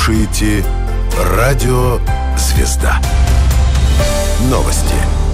слушаете «Радио Звезда». Новости.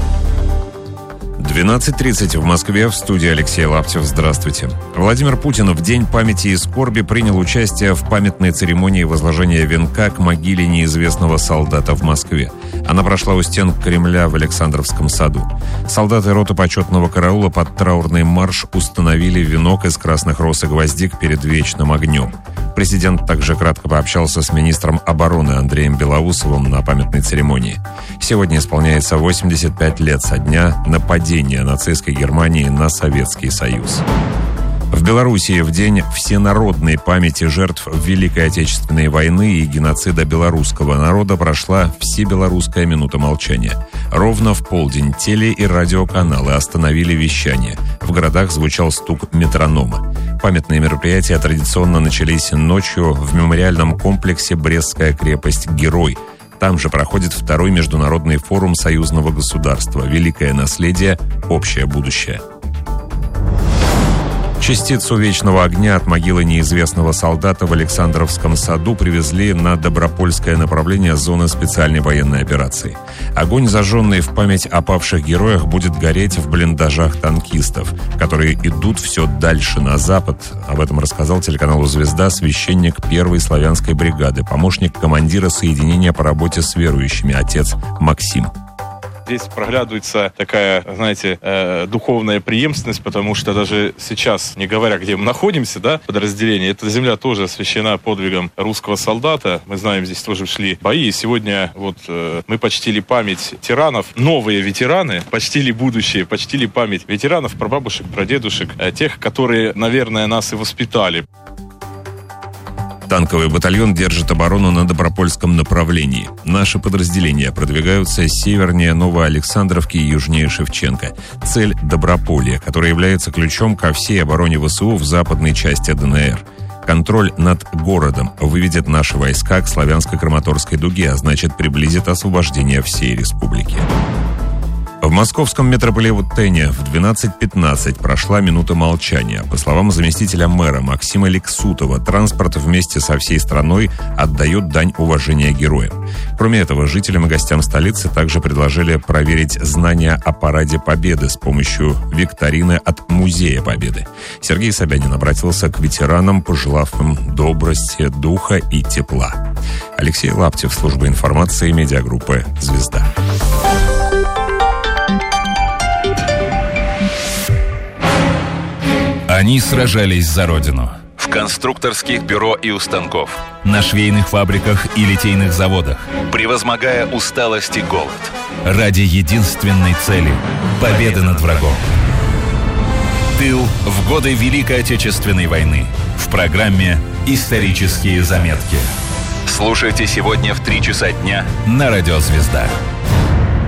12:30 в Москве, в студии Алексей Лаптев. Здравствуйте. Владимир Путин в День памяти и скорби принял участие в памятной церемонии возложения венка к могиле неизвестного солдата в Москве. Она прошла у стен Кремля в Александровском саду. Солдаты роты почетного караула под траурный марш установили венок из красных роз и гвоздик перед вечным огнем. Президент также кратко пообщался с министром обороны Андреем Белоусовым на памятной церемонии. Сегодня исполняется 85 лет со дня нападения нацистской Германии на Советский Союз. В Белоруссии в день всенародной памяти жертв Великой Отечественной войны и геноцида белорусского народа прошла всебелорусская минута молчания. Ровно в полдень теле- и радиоканалы остановили вещание. В городах звучал стук метронома. Памятные мероприятия традиционно начались ночью в мемориальном комплексе «Брестская крепость. Герой». Там же проходит второй международный форум союзного государства «Великое наследие. Общее будущее». Частицу вечного огня от могилы неизвестного солдата в Александровском саду привезли на Добропольское направление зоны специальной военной операции. Огонь, зажженный в память о павших героях, будет гореть в блиндажах танкистов, которые идут все дальше на запад. Об этом рассказал телеканалу «Звезда» священник 1-й славянской бригады, помощник командира соединения по работе с верующими, отец Максим. Здесь проглядывается такая, знаете, духовная преемственность, потому что даже сейчас, не говоря, где мы находимся, да, подразделение, эта земля тоже освящена подвигом русского солдата. Мы знаем, здесь тоже шли бои. И сегодня вот мы почтили память тиранов. Новые ветераны почтили будущее, почтили память ветеранов, прабабушек, прадедушек, тех, которые, наверное, нас и воспитали. Танковый батальон держит оборону на Добропольском направлении. Наши подразделения продвигаются севернее Новоалександровки и южнее Шевченко. Цель – Доброполье, которое является ключом ко всей обороне ВСУ в западной части ДНР. Контроль над городом выведет наши войска к Славянско-Краматорской дуге, а значит приблизит освобождение всей республики. В московском метрополитене в 12:15 прошла минута молчания. По словам заместителя мэра Максима Лексутова, транспорт вместе со всей страной отдает дань уважения героям. Кроме этого, жителям и гостям столицы также предложили проверить знания о Параде Победы с помощью викторины от Музея Победы. Сергей Собянин обратился к ветеранам, пожелав им добрости, духа и тепла. Алексей Лаптев, служба информации, медиагруппы «Звезда». Они сражались за Родину. В конструкторских бюро и у станков. На швейных фабриках и литейных заводах. Превозмогая усталость и голод. Ради единственной цели – победы над врагом. Тыл в годы Великой Отечественной войны. В программе «Исторические заметки». Слушайте сегодня в 3 часа дня на радио «Звезда».